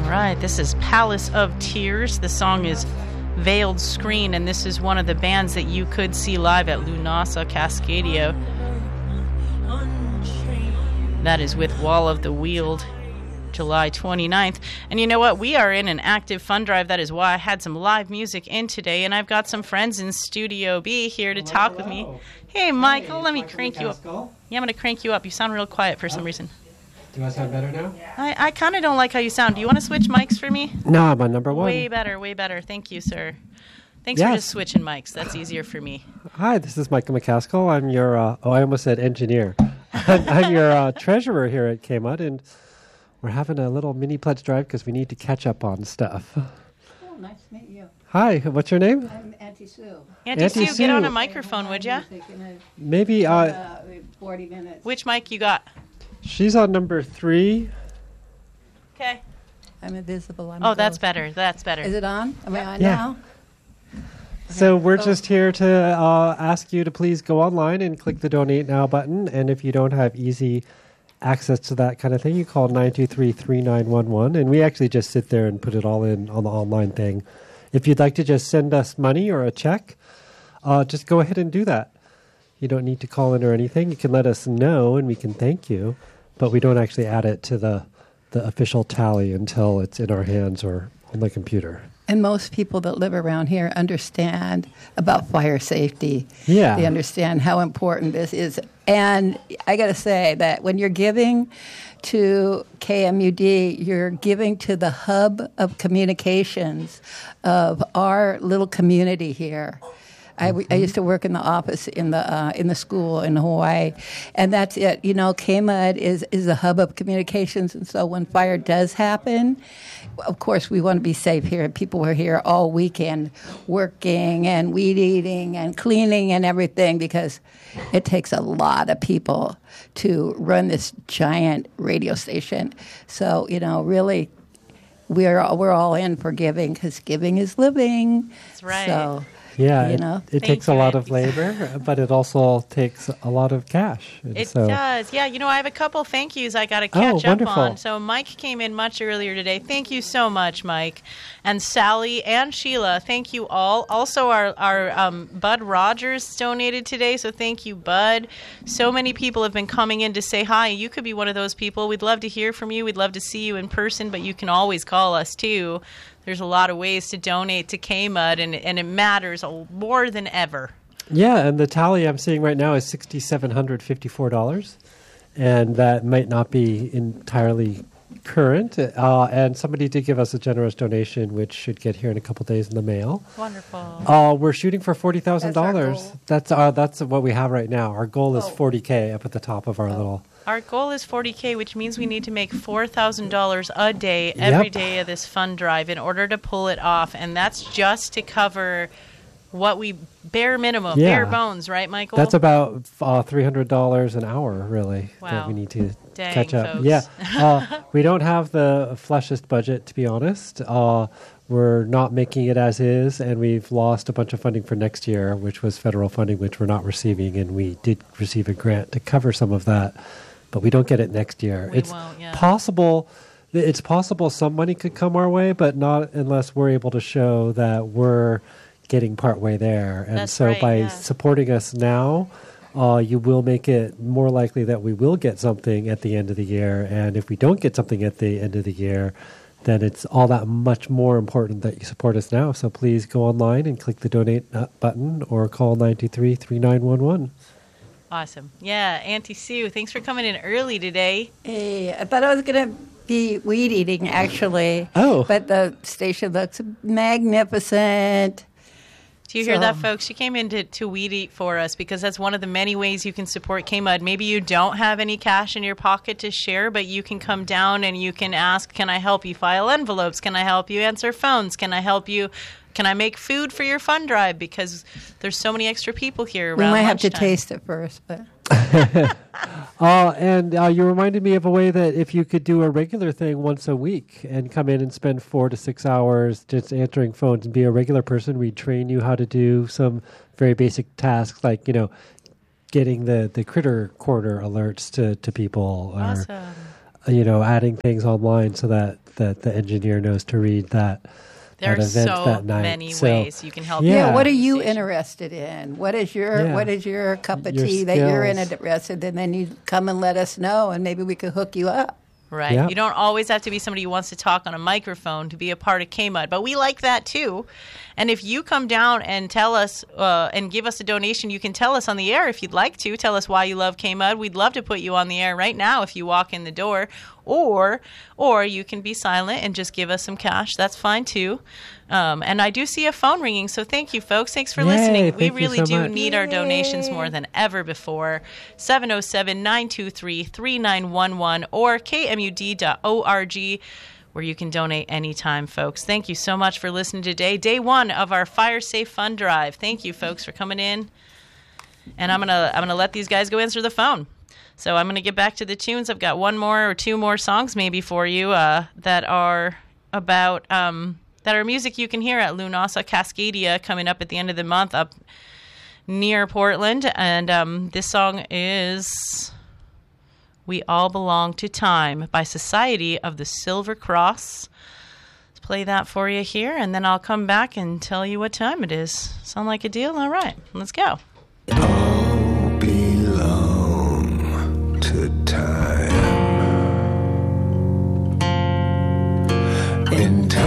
right, this is Palace of Tears. The song is Veiled Screen, and this is one of the bands that you could see live at Lunasa Cascadia. That is with Wall of the Weald, July 29th. And you know what? We are in an active fund drive. That is why I had some live music in today, and I've got some friends in Studio B here to talk with me. Hey, Michael, let me crank you up. Yeah, I'm going to crank you up. You sound real quiet for some reason. Do I sound better now? I kind of don't like how you sound. Do you want to switch mics for me? No, I'm on number one. Way better, way better. Thank you, sir. Thanks for just switching mics. That's easier for me. Hi, this is Michael McCaskill. I'm your, I almost said engineer. I'm your treasurer here at KMUD, and we're having a little mini pledge drive because we need to catch up on stuff. Oh, nice to meet you. Hi, what's your name? I'm Auntie Sue. Auntie Sue, get on a microphone, would ya? Maybe 40 minutes. Which mic you got? She's on number 3. Okay. I'm invisible. That's better. That's better. Is it on? Am I on Yeah. now? So we're just here to ask you to please go online and click the Donate Now button. And if you don't have easy access to that kind of thing, you call 923-3911. And we actually just sit there and put it all in on the online thing. If you'd like to just send us money or a check, just go ahead and do that. You don't need to call in or anything. You can let us know and we can thank you. But we don't actually add it to the official tally until it's in our hands or on the computer. And most people that live around here understand about fire safety. Yeah. They understand how important this is. And I got to say that when you're giving to KMUD, you're giving to the hub of communications of our little community here. I used to work in the office in the school in Hawaii, and that's it. You know, KMUD is a hub of communications, and so when fire does happen, of course we want to be safe here. People were here all weekend working and weed eating and cleaning and everything because it takes a lot of people to run this giant radio station. So, you know, really, we're all in for giving because giving is living. That's right. So, yeah, you know, it takes a lot of labor, but it also takes a lot of cash. It does. Yeah, you know, I have a couple thank yous I got to catch up on. So Mike came in much earlier today. Thank you so much, Mike. And Sally and Sheila, thank you all. Also, our Bud Rogers donated today, so thank you, Bud. So many people have been coming in to say hi. You could be one of those people. We'd love to hear from you. We'd love to see you in person, but you can always call us, too. There's a lot of ways to donate to KMUD, and it matters more than ever. Yeah, and the tally I'm seeing right now is $6,754, and that might not be entirely current. And somebody did give us a generous donation, which should get here in a couple days in the mail. Wonderful. We're shooting for $40,000. That's what we have right now. Our goal is $40K up at the top of our little. Our goal is $40K, which means we need to make $4,000 a day every day of this fund drive in order to pull it off. And that's just to cover what we bare minimum, bare bones, right, Michael? That's about $300 an hour, really, that we need to catch up. Folks. Yeah, we don't have the fleshest budget, to be honest. We're not making it as is, and we've lost a bunch of funding for next year, which was federal funding, which we're not receiving, and we did receive a grant to cover some of that. But we don't get it next year. It's possible some money could come our way, but not unless we're able to show that we're getting partway there. And by supporting us now, you will make it more likely that we will get something at the end of the year. And if we don't get something at the end of the year, then it's all that much more important that you support us now. So please go online and click the donate button or call 923-3911. Awesome. Yeah, Auntie Sue, thanks for coming in early today. Hey, I thought I was going to be weed eating, actually. Oh. But the station looks magnificent. Do you hear that, folks? She came in to weed eat for us because that's one of the many ways you can support KMUD. Maybe you don't have any cash in your pocket to share, but you can come down and you can ask, can I help you file envelopes? Can I help you answer phones? Can I help you? Can I make food for your fund drive? Because there's so many extra people here around We might lunchtime. have to taste it first, but... And you reminded me of a way that if you could do a regular thing once a week and come in and spend 4 to 6 hours just answering phones and be a regular person, we'd train you how to do some very basic tasks like, you know, getting the critter corner alerts to people or, Awesome. You know, adding things online so that that the engineer knows to read that. There are so many ways you can help. Yeah, what are you interested in? What is your cup of tea that you're interested in? And then you come and let us know, and maybe we could hook you up. Right. Yep. You don't always have to be somebody who wants to talk on a microphone to be a part of KMUD, but we like that too. And if you come down and tell us and give us a donation, you can tell us on the air if you'd like to. Tell us why you love KMUD. We'd love to put you on the air right now if you walk in the door. Or you can be silent and just give us some cash. That's fine too. And I do see a phone ringing, so thank you, folks. Thanks for listening. We really do need our donations more than ever before. 707-923-3911 or kmud.org, where you can donate anytime, folks. Thank you so much for listening today. Day 1 of our Fire Safe Fund Drive. Thank you, folks, for coming in. And I'm gonna let these guys go answer the phone. So I'm gonna get back to the tunes. I've got one more or two more songs maybe for you that are about that are music you can hear at Lunasa Cascadia coming up at the end of the month up near Portland. And this song is We All Belong to Time by Society of the Silver Cross. Let's play that for you here, and then I'll come back and tell you what time it is. Sound like a deal? All right, let's go. All belong to time. In time.